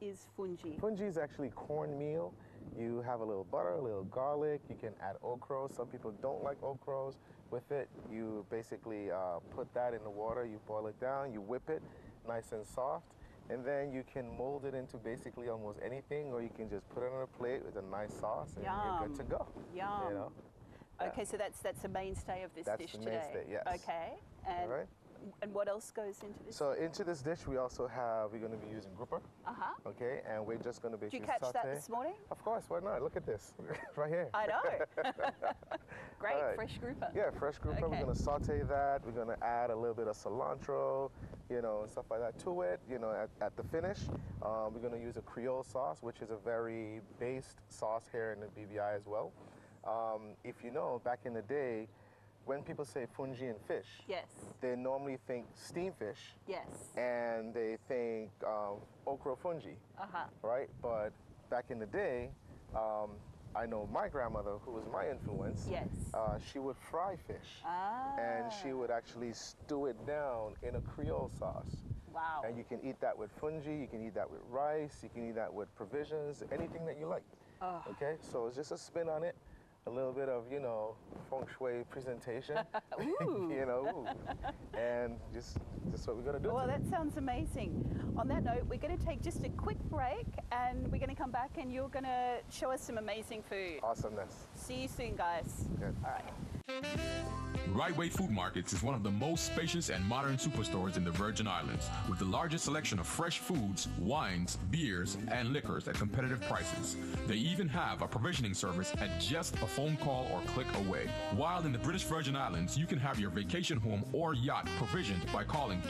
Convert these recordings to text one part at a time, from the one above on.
is fungi? Fungi is actually cornmeal. You have a little butter, a little garlic. You can add okra. Some people don't like okras with it. You basically put that in the water. You boil it down. You whip it nice and soft. And then you can mold it into basically almost anything, or you can just put it on a plate with a nice sauce, and you're good to go. Yum. You know? Okay, so that's a mainstay of this dish today. That's the mainstay, yes. Okay, and, all right. And what else goes into this? So into this dish, we're going to be using grouper. Okay, and we're just going to basically saute. Did you catch that this morning? Of course, why not? Look at this, right here. I know. Great, right. Fresh grouper. Yeah, fresh grouper. Okay. We're going to saute that. We're going to add a little bit of cilantro, you know, and stuff like that to it, you know, at the finish. We're going to use a Creole sauce, which is a very based sauce here in the BVI as well. If you know, back in the day, when people say fungi and fish, yes, they normally think steamed fish, yes, and they think okra fungi, right? But back in the day, I know my grandmother, who was my influence, yes, she would fry fish, and she would actually stew it down in a Creole sauce. Wow. And you can eat that with fungi, you can eat that with rice, you can eat that with provisions, anything that you like. Okay, so it's just a spin on it. A little bit of, you know, feng shui presentation, you know, and just what we're going to do. Well, that sounds amazing. On that note, we're going to take just a quick break, and we're going to come back, and you're going to show us some amazing food. Awesomeness. See you soon, guys. Good. All right. Right Way Food Markets is one of the most spacious and modern superstores in the Virgin Islands, with the largest selection of fresh foods, wines, beers, and liquors at competitive prices. They even have a provisioning service at just a phone call or click away. While in the British Virgin Islands, you can have your vacation home or yacht provisioned by calling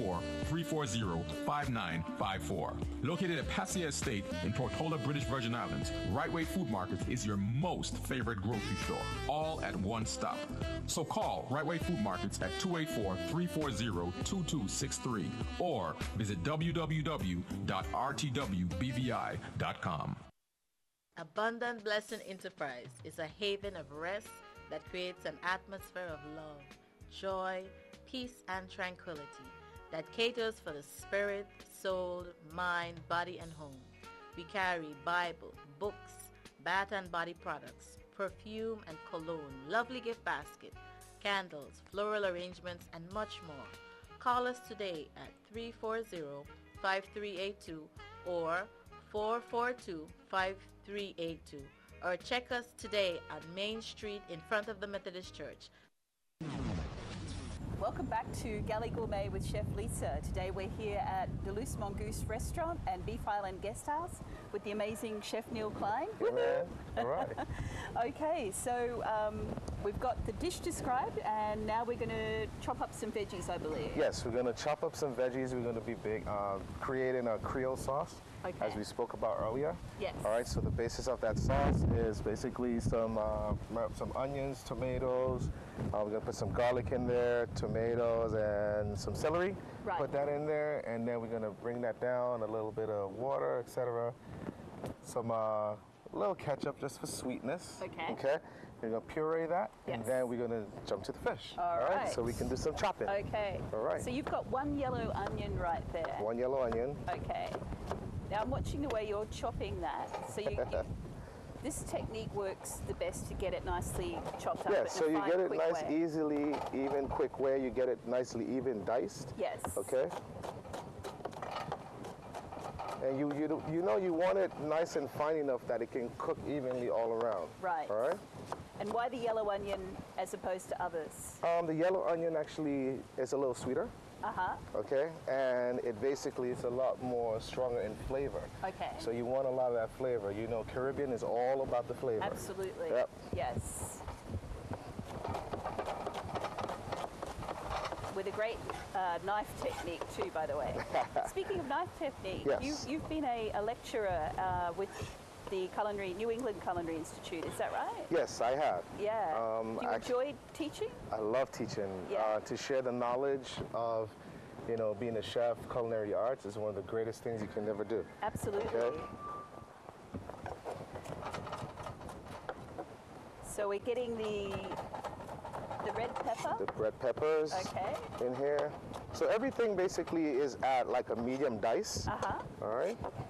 284-340-5954. Located at Passy Estate in Tortola, British Virgin Islands, Right Way Food Markets is your most favorite grocery store, all at one stop. So call Right Way Food Markets at 284-340-2263 or visit www.rtwbvi.com. Abundant Blessing Enterprise is a haven of rest that creates an atmosphere of love, joy, peace, and tranquility that caters for the spirit, soul, mind, body, and home. We carry Bible, books, bath and body products, perfume and cologne, lovely gift basket, candles, floral arrangements, and much more. Call us today at 340-5382 or 442-5382, or check us today on Main Street in front of the Methodist Church. Welcome back to Galley Gourmet with Chef Lisa. Today we're here at Deleuze Mongoose Restaurant and Beef Island Guest House with the amazing Chef Neil Klein. Yeah, man. All right. Okay, so we've got the dish described, and now we're going to chop up some veggies, I believe. Yes, we're going to chop up some veggies. We're going to be creating a Creole sauce, as we spoke about earlier. Yes. All right, so the basis of that sauce is basically some onions, tomatoes. We're going to put some garlic in there, tomatoes, and some celery. Right. Put that in there, and then we're going to bring that down, a little bit of water, etc. Some little ketchup just for sweetness. Okay. Okay. We're going to puree that, and then we're going to jump to the fish. All right. So we can do some chopping. Okay. All right. So you've got one yellow onion right there. One yellow onion. Okay. Now I'm watching the way you're chopping that. So this technique works the best to get it nicely chopped up. Yes, so you get it nice, way. easily, even, quick way. You get it nicely even diced. Yes. Okay. And you know you want it nice and fine enough that it can cook evenly all around. Right. All right. And why the yellow onion as opposed to others? The yellow onion actually is a little sweeter. Okay, and it basically is a lot more stronger in flavor. Okay. So you want a lot of that flavor. You know, Caribbean is all about the flavor. Absolutely. Yep. Yes. With a great knife technique too, by the way. Speaking of knife technique, yes. you've been a lecturer with the New England Culinary Institute, is that right? Yes, I have. Yeah. Do you enjoy teaching? I love teaching. Yeah. To share the knowledge of, you know, being a chef, culinary arts is one of the greatest things you can ever do. Absolutely. Okay? So we're getting the red pepper? The red peppers in here. So everything basically is at like a medium dice. All right.